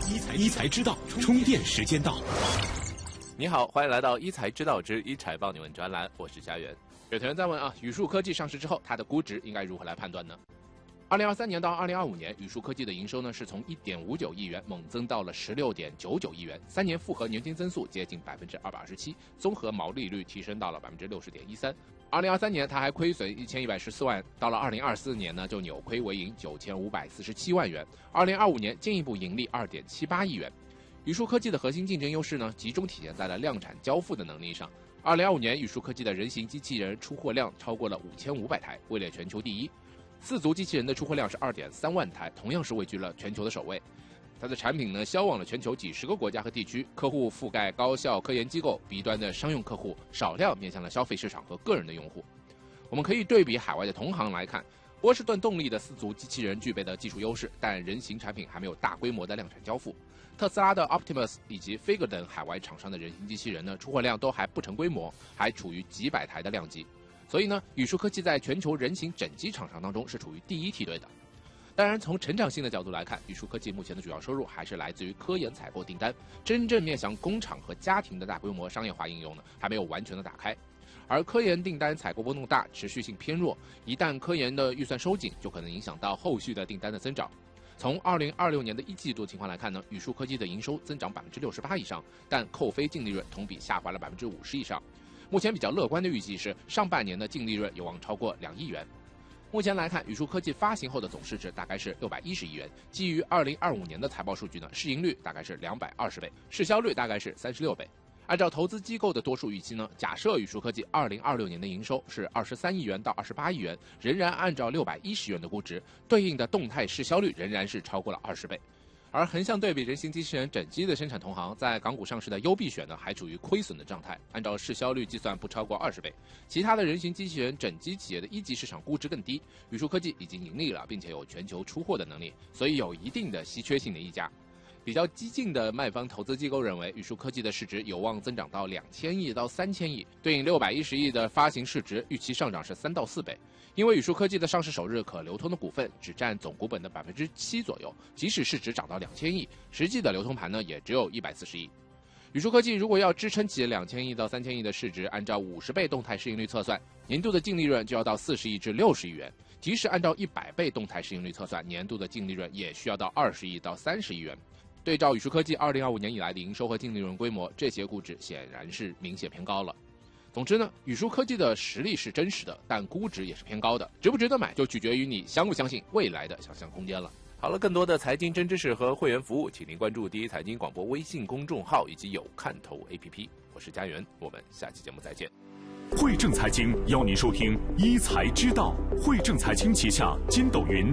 一财知道，充电时间到。 你好，欢迎来到一财知道之一财报你问专栏，我是佳源。有同学在问啊，宇树科技上市之后，它的估值应该如何来判断呢？2023年到2025年，宇树科技的营收呢是从1.59亿元猛增到了16.99亿元，3年复合年均增速接近227%，综合毛利率提升到了60.13%。2023年它还亏损1114万，到了2024年呢就扭亏为盈9547万元，2025年进一步盈利2.78亿元。宇树科技的核心竞争优势呢，集中体现在了量产交付的能力上。2025年，宇树科技的人形机器人出货量超过了5500台，位列全球第一。四足机器人的出货量是2.3万台，同样是位居了全球的首位。它的产品呢，销往了全球几十个国家和地区，客户覆盖高校、科研机构、B 端的商用客户，少量面向了消费市场和个人的用户。我们可以对比海外的同行来看，波士顿动力的四足机器人具备的技术优势，但人形产品还没有大规模的量产交付。特斯拉的 Optimus 以及 Figure 等海外厂商的人形机器人呢，出货量都还不成规模，还处于几百台的量级。所以呢，宇树科技在全球人形整机厂商当中是处于第一梯队的。当然，从成长性的角度来看，宇树科技目前的主要收入还是来自于科研采购订单，真正面向工厂和家庭的大规模商业化应用呢，还没有完全的打开。而科研订单采购波动大，持续性偏弱，一旦科研的预算收紧，就可能影响到后续的订单的增长。从2026年的一季度情况来看呢，宇树科技的营收增长68%以上，但扣非净利润同比下滑了50%以上。目前比较乐观的预计是，上半年的净利润有望超过2亿元。目前来看，宇树科技发行后的总市值大概是610亿元，基于2025年的财报数据呢，市盈率大概是220倍，市销率大概是36倍。按照投资机构的多数预期呢，假设宇树科技2026年的营收是23亿元到28亿元，仍然按照610元的估值，对应的动态市销率仍然是超过了20倍。而横向对比人形机器人整机的生产同行，在港股上市的优必选呢，还处于亏损的状态，按照市销率计算不超过20倍。其他的人形机器人整机企业的一级市场估值更低，宇树科技已经盈利了，并且有全球出货的能力，所以有一定的稀缺性的溢价。比较激进的卖方投资机构认为，宇树科技的市值有望增长到2000亿到3000亿，对应610亿的发行市值，预期上涨是3到4倍。因为宇树科技的上市首日可流通的股份只占总股本的7%左右，即使市值涨到2000亿，实际的流通盘呢也只有140亿。宇树科技如果要支撑起2000亿到3000亿的市值，按照50倍动态市盈率测算，年度的净利润就要到40亿至60亿元；即使按照100倍动态市盈率测算，年度的净利润也需要到20亿到30亿元。对照宇树科技2025年以来的营收和净利润规模，这些估值显然是明显偏高了。总之呢，宇树科技的实力是真实的，但估值也是偏高的，值不值得买就取决于你相不相信未来的想象空间了。好了，更多的财经真知识和会员服务，请您关注第一财经广播微信公众号以及有看头 APP。我是佳源，我们下期节目再见。 汇正财经邀您收听一财知道，汇正财经旗下筋斗云